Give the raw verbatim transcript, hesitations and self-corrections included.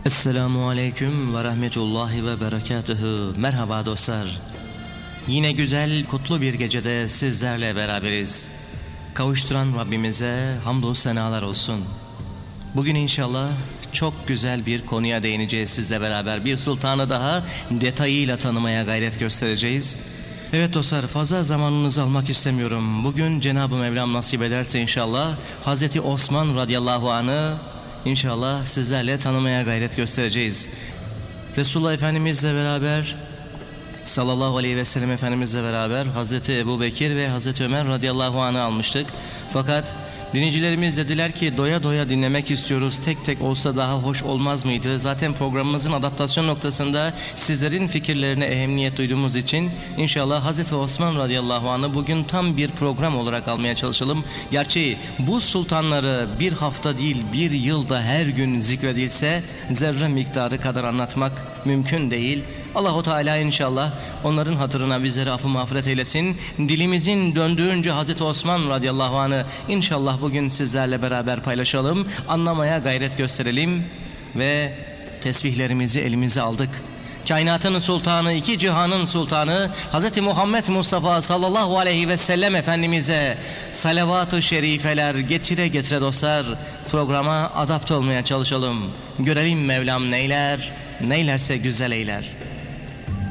Esselamu Aleyküm ve Rahmetullahi ve Berekatuhu. Merhaba dostlar. Yine güzel, kutlu bir gecede sizlerle beraberiz. Kavuşturan Rabbimize hamdü senalar olsun. Bugün inşallah çok güzel bir konuya değineceğiz sizle beraber. Bir sultanı daha detayıyla tanımaya gayret göstereceğiz. Evet dostlar, fazla zamanınızı almak istemiyorum. Bugün Cenab-ı Mevlam nasip ederse inşallah Hazreti Osman radıyallahu anh'ı İnşallah sizlerle tanımaya gayret göstereceğiz. Resulullah Efendimizle beraber, sallallahu aleyhi ve sellem Efendimizle beraber Hazreti Ebu Bekir ve Hazreti Ömer radıyallahu anh'ı almıştık. Fakat dinleyicilerimiz dediler ki doya doya dinlemek istiyoruz, tek tek olsa daha hoş olmaz mıydı? Zaten programımızın adaptasyon noktasında sizlerin fikirlerine ehemmiyet duyduğumuz için inşallah Hazreti Osman radıyallahu anh'ı bugün tam bir program olarak almaya çalışalım. Gerçi bu sultanları bir hafta değil bir yılda her gün zikredilse zerre miktarı kadar anlatmak mümkün değil. Allahu Teala inşallah onların hatırına bizleri affı mağfiret eylesin. Dilimizin döndüğünce Hazreti Osman radıyallahu anh'ı inşallah bugün sizlerle beraber paylaşalım, anlamaya gayret gösterelim ve tesbihlerimizi elimize aldık. Kainatın sultanı, iki cihanın sultanı Hz. Muhammed Mustafa sallallahu aleyhi ve sellem Efendimiz'e salavat-ı şerifeler getire getire dostlar programa adapte olmaya çalışalım. Görelim Mevlam neyler, neylerse güzel eyler.